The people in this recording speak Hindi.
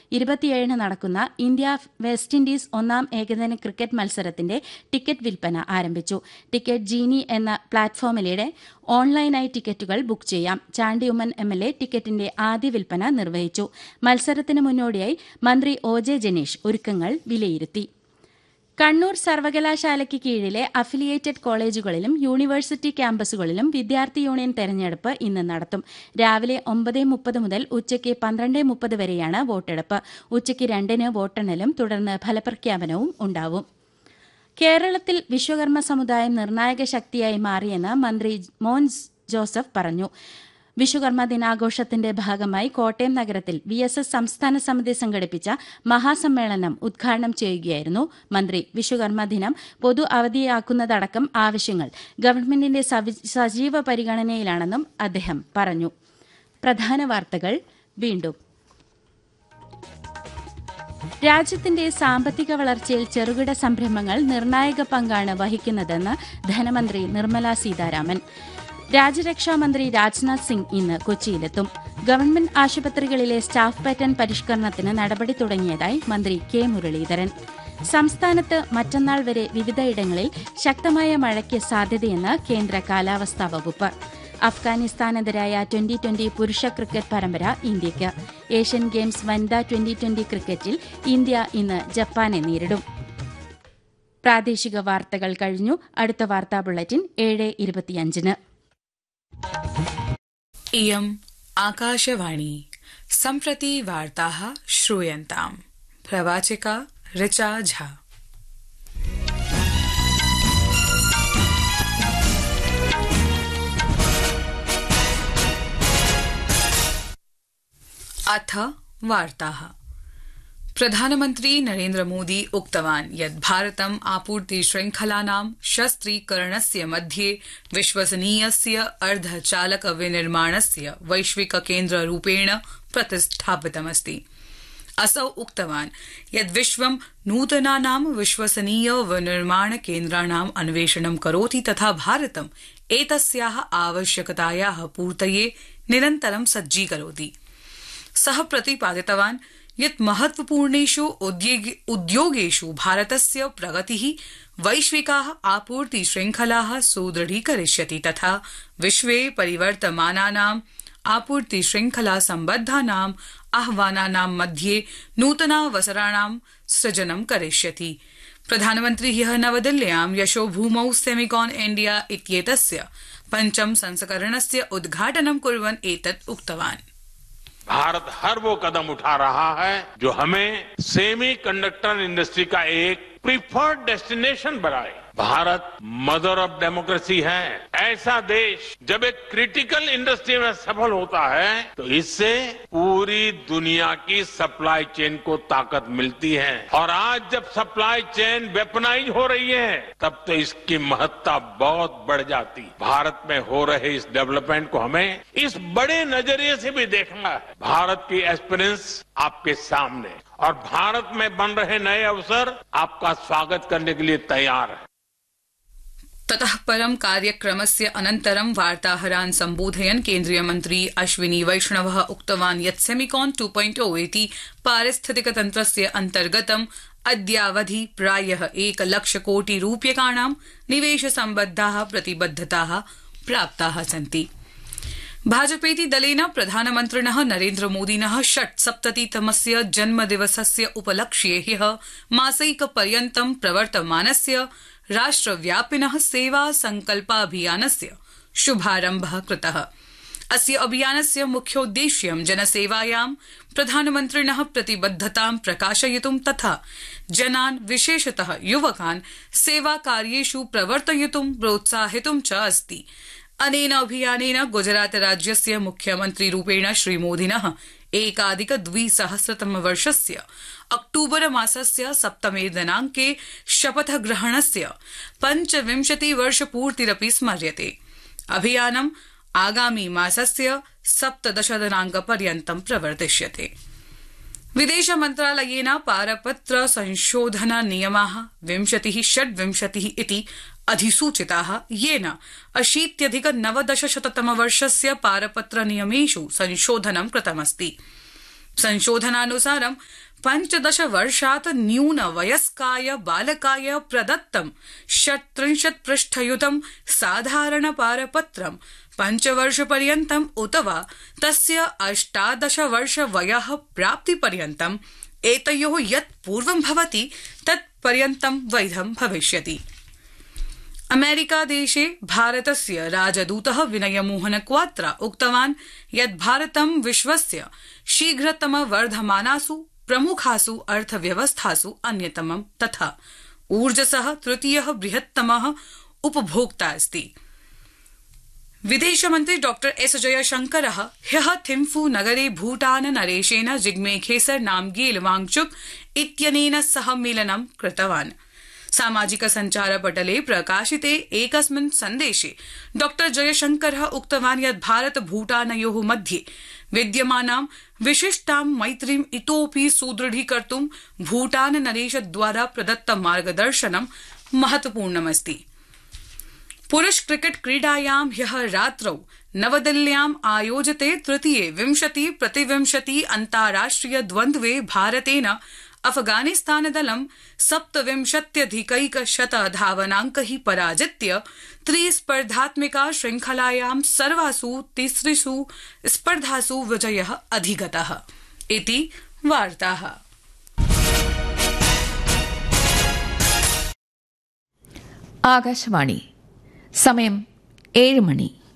27 നടക്കുന്ന ഇന്ത്യ വെസ്റ്റ് ഇൻഡീസ് ഒന്നാം ഏകദിന ക്രിക്കറ്റ് മത്സരത്തിന്റെ ടിക്കറ്റ് വിൽപ്പന ആരംഭിച്ചു. ടിക്കറ്റ് ജീനി എന്ന പ്ലാറ്റ്ഫോമിലൂടെ ഓൺലൈനായി ടിക്കറ്റുകൾ ബുക്ക് ചെയ്യാം. ചാണ്ടി ഉമ്മൻ MLA ടിക്കറ്റിന്റെ ആദ്യ വിൽപ്പന നിർവഹിച്ചു. മത്സരത്തിന് മുന്നോടിയായി മന്ത്രി OJ ജനീഷ് ഒരുക്കങ്ങൾ വിലയിരുത്തി. കണ്ണൂർ സർവകലാശാലയ്ക്ക് കീഴിലെ അഫിലിയേറ്റഡ് കോളേജുകളിലും യൂണിവേഴ്സിറ്റി ക്യാമ്പസുകളിലും വിദ്യാർത്ഥി യൂണിയൻ തെരഞ്ഞെടുപ്പ് ഇന്ന് നടത്തും. രാവിലെ 9:30 മുതൽ ഉച്ചയ്ക്ക് 12:30 വരെയാണ് വോട്ടെടുപ്പ്. ഉച്ചയ്ക്ക് 2-ന് വോട്ടെണ്ണലും തുടർന്ന് ഫലപ്രഖ്യാപനവും ഉണ്ടാവും. കേരളത്തിൽ വിശ്വകർമ്മ സമുദായം നിർണായക ശക്തിയായി മാറിയെന്ന് മന്ത്രി മോൻ ജോസഫ് പറഞ്ഞു. വിശ്വകർമ്മ ദിനാഘോഷത്തിന്റെ ഭാഗമായി കോട്ടയം നഗരത്തിൽ VSS സംസ്ഥാന സമിതി സംഘടിപ്പിച്ച മഹാസമ്മേളനം ഉദ്ഘാടനം ചെയ്യുകയായിരുന്നു മന്ത്രി. വിശ്വകർമ്മ ദിനം പൊതു അവധിയാക്കുന്നതടക്കം ആവശ്യങ്ങൾ ഗവൺമെന്റിന്റെ സജീവ പരിഗണനയിലാണെന്നും അദ്ദേഹം പറഞ്ഞു. പ്രധാന വാർത്തകൾ വീണ്ടും. രാജ്യത്തിന്റെ സാമ്പത്തിക വളർച്ചയിൽ ചെറുകിട സംരംഭങ്ങൾ നിർണായക പങ്കാണ് വഹിക്കുന്നതെന്ന് ധനമന്ത്രി നിർമ്മല സീതാരാമൻ. രാജ്യരക്ഷാമന്ത്രി രാജ്നാഥ് സിംഗ് ഇന്ന് കൊച്ചിയിലെത്തും. ഗവൺമെന്റ് ആശുപത്രികളിലെ സ്റ്റാഫ് പാറ്റേൺ പരിഷ്കരണത്തിന് നടപടി തുടങ്ങിയതായി മന്ത്രി K മുരളീധരൻ. സംസ്ഥാനത്ത് മറ്റന്നാൾ വരെ വിവിധയിടങ്ങളിൽ ശക്തമായ മഴയ്ക്ക് സാധ്യതയെന്ന് കേന്ദ്ര കാലാവസ്ഥാ വകുപ്പ്. അഫ്ഗാനിസ്ഥാനെതിരായ 2020 പുരുഷ ക്രിക്കറ്റ് പരമ്പര ഇന്ത്യയ്ക്ക്. ഏഷ്യൻ ഗെയിംസ് വനിതാ 2020 ക്രിക്കറ്റിൽ ഇന്ത്യ ഇന്ന് ജപ്പാനെ നേരിടും. പ്രാദേശിക വാർത്തകൾ കഴിഞ്ഞു. അടുത്ത വാർത്താ ബുള്ളറ്റിൻ 7:25-ന്. इयम् आकाशवाणी सम्प्रति वार्ताः श्रूयन्ताम्. प्रवाचिका ऋचा झा. अथ वार्ताः. प्रधानमन्त्री नरेन्द्र मोदी उक्तवान् यत् भारतम् आपूर्ति श्रृंखलानां शस्त्रीकरणस्य मध्ये विश्वसनीयस्य अर्धचालक विनिर्माणस्य वैश्विक केन्द्ररूपेण प्रतिष्ठापितमस्ति. असौ उक्तवान् यत् विश्वं नूतनानां विश्वसनीय विनिर्माण केन्द्राणाम् अन्वेषणं करोति तथा भारतम् एतस्याः आवश्यकतायाः पूर्तये निरन्तरं सज्जीकरोति. सः प्रतिपादितवान् यत् महत्वपूर्णेषु उद्योगेषु भारतस्य प्रगतिः वैश्विकाः आपूर्ति श्रृंखलाः सुदृढीकरिष्यति तथा विश्वे परिवर्तमानानाम् आपूर्ति श्रृंखला सम्बद्धानाम् आह्वानानां मध्ये नूतनावसराणां सृजनं करिष्यति. प्रधानमन्त्री ह्यः नवदिल्ल्यां यशोभूमौ सेमिकॉन इंडिया इत्येतस्य 5ं संस्करणस्य उद्घाटनं कुर्वन् एतत् उक्तवान्. भारत हर वो कदम उठा रहा है जो हमें सेमी कंडक्टर इंडस्ट्री का एक प्रीफर्ड डेस्टिनेशन बनाए. भारत मदर ऑफ डेमोक्रेसी है. ऐसा देश जब एक क्रिटिकल इंडस्ट्री में सफल होता है तो इससे पूरी दुनिया की सप्लाई चेन को ताकत मिलती है. और आज जब सप्लाई चेन वेपनाइज हो रही है तब तो इसकी महत्ता बहुत बढ़ जाती. भारत में हो रहे इस डेवलपमेंट को हमें इस बड़े नजरिए से भी देखना है. भारत की एस्पिरेंस आपके सामने और भारत में बन रहे नए अवसर आपका स्वागत करने के लिए तैयार है. ततः परं कार्यक्रमस्य अनन्तरं वार्ताहरान् सम्बोधयन् केन्द्रीय मन्त्री अश्विनी वैष्णवः उक्तवान् यत् सेमिकॉन 2.0 इति पारिस्थितिकतन्त्रस्य अन्तर्गतम् अद्यावधि प्रायः 1 लक्ष कोटि रूप्यकाणां निवेशसम्बद्धाः प्रतिबद्धताः प्राप्ताः सन्ति. भाजपेति दलेन प्रधानमन्त्रिणः नरेन्द्र मोदिनः 76तमस्य जन्मदिवसस्य उपलक्ष्ये ह्यः मासैकपर्यन्तं प्रवर्तमानस्य राष्ट्रव्यापिनः सेवा संकल्पाभियानस्य शुभारम्भः कृतः. अस्य अभियानस्य मुख्योद्देश्यं जनसेवायां प्रधानमन्त्रिणः प्रतिबद्धतां प्रकाशयितुं तथा जनान् विशेषतः युवकान् सेवाकार्येषु प्रवर्तयितुं प्रोत्साहितुं च अस्ति. अनेन अभियानेन गुजरात राज्यस्य मुख्यमन्त्रिरूपेण श्रीमोदिनः 2021 अक्टूबर मासस्य 7 दिनाङ्के शपथग्रहणस्य 25 वर्षपूर्तिरपि स्मर्यते. अभियानम् आगामी मासस्य 17 दिनाङ्कपर्यन्तं प्रवर्तिष्यते. विदेश मन्त्रालयेन पारपत्र संशोधन नियमाः 2026 इति अधिसूचिताः, येन 80-अधिक-1900 वर्षस्य पारपत्र नियमेषु संशोधनं कृतमस्ति. संशोधनानुसारं 15 वर्षात् न्यून वयस्काय बालकाय प्रदत्तं 36 पृष्ठयुतं साधारण पारपत्रं 5 वर्षपर्यन्तम् उत वा तस्य 18 वर्ष वयः प्राप्तिपर्यन्तम् एतयोः यत् पूर्वं भवति तत् पर्यन्तं वैधं भविष्यति। अमेरिकादेशे भारतस्य राजदूतः विनयमोहन क्वात्रा उक्तवान् यत् भारतं विश्वस्य शीघ्रतम वर्धमानासु प्रमुखासु अर्थव्यवस्थासु अन्यतमं तथा ऊर्जसः तृतीयः बृहत्तमः उपभोक्ता अस्ति। विदेशमन्त्री डॉ एस जयशंकरः ह्यः थिम्फू नगरे भूटान नरेशेन जिग्मे खेसर नामग्येल वांगचुक इत्यनेन सह मेलनं कृतवान्। सामाजिक संचारपटले प्रकाशिते एकस्मिन् सन्देशे डॉ जयशंकरः उक्तवान् यत् भारत भूटानयोः मध्ये विद्यमानां विशिष्टां मैत्रीम् इतोऽपि सुदृढीकर्तुं भूटान नरेशद्वारा प्रदत्त मार्गदर्शनं महत्वपूर्णमस्ति। पुरुष क्रिकेट क्रीडायां ह्यः रात्रौ नवदिल्ल्याम् आयोजिते तृतीये 20-20 अन्ताराष्ट्रिय द्वन्द्वे भारतेन अफगानिस्तानदलं 27,100 धावनाङ्कैः पराजित्य त्रिस्पर्धात्मिका श्रृंखलायां सर्वासु तिसृषु स्पर्धासु विजयः अधिगतः इति वार्ताः। ആകാശവാണി സമയം 7 മണി